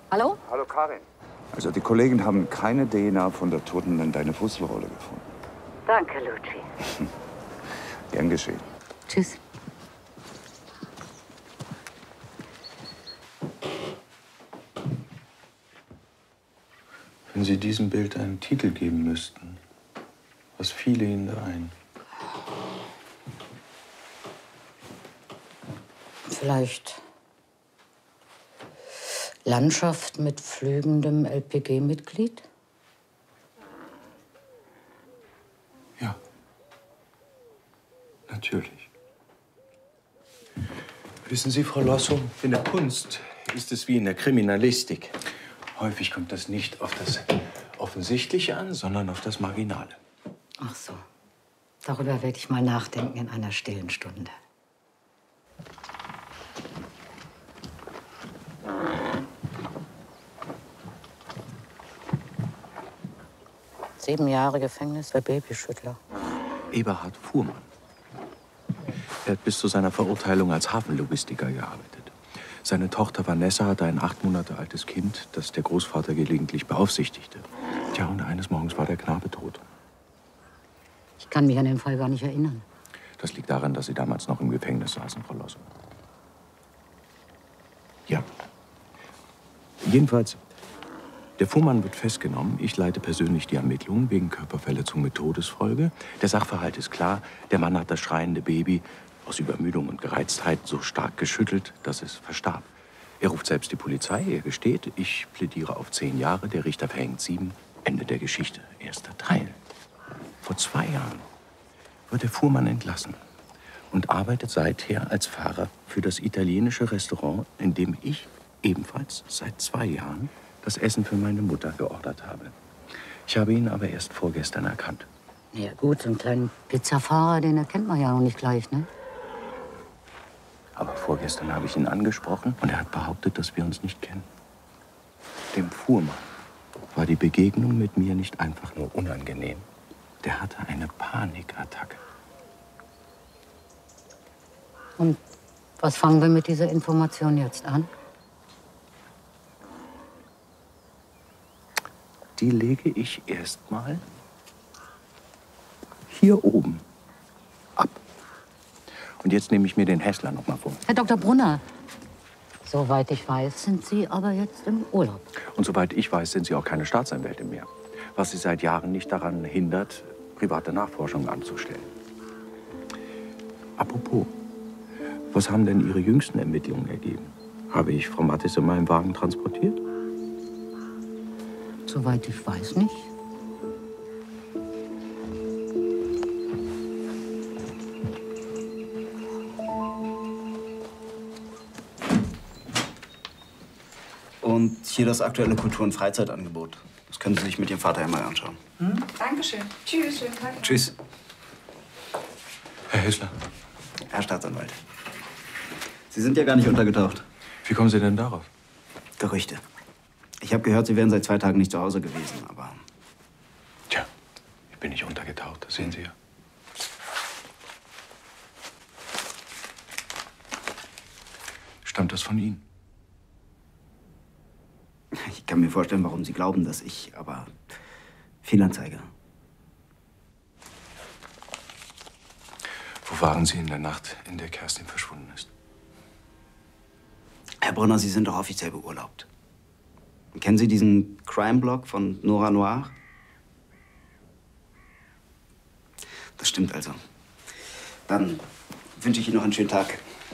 Hallo? Hallo Karin. Also die Kollegen haben keine DNA von der Toten in deine Fußrolle gefunden. Danke, Luci. Gern geschehen. Tschüss. Wenn Sie diesem Bild einen Titel geben müssten, was fiele Ihnen da ein? Vielleicht Landschaft mit flügendem LPG-Mitglied? Ja, natürlich. Wissen Sie, Frau Losso, in der Kunst ist es wie in der Kriminalistik. Häufig kommt das nicht auf das Offensichtliche an, sondern auf das Marginale. Ach so. Darüber werde ich mal nachdenken in einer stillen Stunde. Sieben Jahre Gefängnis für Babyschüttler. Eberhard Fuhrmann. Er hat bis zu seiner Verurteilung als Hafenlogistiker gearbeitet. Seine Tochter Vanessa hatte ein 8 Monate altes Kind, das der Großvater gelegentlich beaufsichtigte. Tja, und eines Morgens war der Knabe tot. Ich kann mich an den Fall gar nicht erinnern. Das liegt daran, dass Sie damals noch im Gefängnis saßen, Frau Losso. Ja. Jedenfalls, der Fuhrmann wird festgenommen. Ich leite persönlich die Ermittlungen wegen Körperverletzung mit Todesfolge. Der Sachverhalt ist klar. Der Mann hat das schreiende Baby aus Übermüdung und Gereiztheit so stark geschüttelt, dass es verstarb. Er ruft selbst die Polizei, er gesteht. Ich plädiere auf 10 Jahre, der Richter verhängt 7. Ende der Geschichte. Erster Teil. Vor 2 Jahren wird der Fuhrmann entlassen und arbeitet seither als Fahrer für das italienische Restaurant, in dem ich ebenfalls seit 2 Jahren das Essen für meine Mutter geordert habe. Ich habe ihn aber erst vorgestern erkannt. Ja gut, so einen kleinen Pizzafahrer, den erkennt man ja noch nicht gleich, ne? Aber vorgestern habe ich ihn angesprochen und er hat behauptet, dass wir uns nicht kennen. Dem Fuhrmann war die Begegnung mit mir nicht einfach nur unangenehm. Der hatte eine Panikattacke. Und was fangen wir mit dieser Information jetzt an? Die lege ich erstmal hier oben ab. Und jetzt nehme ich mir den Hässler noch mal vor. Herr Dr. Brunner, soweit ich weiß, sind Sie aber jetzt im Urlaub. Und soweit ich weiß, sind Sie auch keine Staatsanwältin mehr. Was Sie seit Jahren nicht daran hindert, private Nachforschungen anzustellen. Apropos, was haben denn Ihre jüngsten Ermittlungen ergeben? Habe ich Frau Mattis in meinem Wagen transportiert? Soweit ich weiß nicht. Und hier das aktuelle Kultur- und Freizeitangebot. Das können Sie sich mit Ihrem Vater einmal anschauen. Dankeschön. Tschüss, schönen Tag. Tschüss, Herr Hässler, Herr Staatsanwalt. Sie sind ja gar nicht untergetaucht. wie kommen Sie denn darauf? Gerüchte. Ich habe gehört, Sie wären seit 2 Tagen nicht zu Hause gewesen, aber... Tja, ich bin nicht untergetaucht, das sehen Sie ja. Stammt das von Ihnen? Ich kann mir vorstellen, warum Sie glauben, dass ich, aber... Fehlanzeige. Wo waren Sie in der Nacht, in der Kerstin verschwunden ist? Herr Brunner, Sie sind doch offiziell beurlaubt. Kennen Sie diesen Crime-Blog von Nora Noir? Das stimmt also. Dann wünsche ich Ihnen noch einen schönen Tag.